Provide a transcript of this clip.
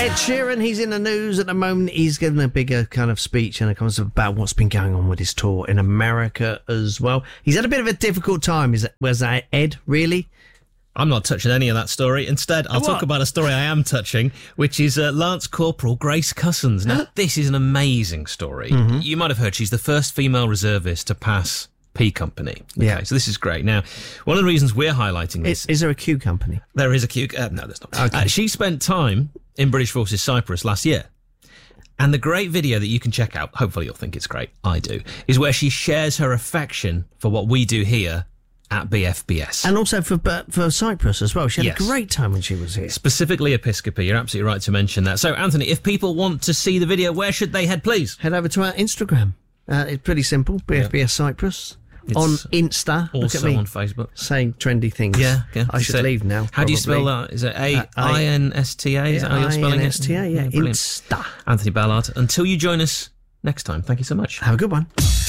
Ed Sheeran, he's in the news at the moment. He's given a bigger kind of speech and it comes about what's been going on with his tour in America as well. He's had a bit of a difficult time. Was that Ed, really? I'm not touching any of that story. Instead, I'll talk about a story I am touching, which is Lance Corporal Grace Cousins. Now, this is an amazing story. Mm-hmm. You might have heard she's the first female reservist to pass P Company. Okay, yeah. So this is great. Now, one of the reasons we're highlighting this... Is there a Q Company? There is a Q... no, there's not. Okay. She spent time in British Forces Cyprus last year. And the great video that you can check out, hopefully you'll think it's great, I do, is where she shares her affection for what we do here at BFBS. And also for Cyprus as well. She had a great time when she was here. Specifically Episcopi, you're absolutely right to mention that. So, Anthony, if people want to see the video, where should they head, please? Head over to our Instagram. It's pretty simple, BFBS Cyprus. It's on Insta. Look at me. On Facebook. Saying trendy things. Yeah. I should leave now. How do you spell that? Is it A-I-N-S-T-A? Is that how you're spelling it? I-N-S-T-A, yeah. Insta. Anthony Ballard. Until you join us next time, thank you so much. Have a good one.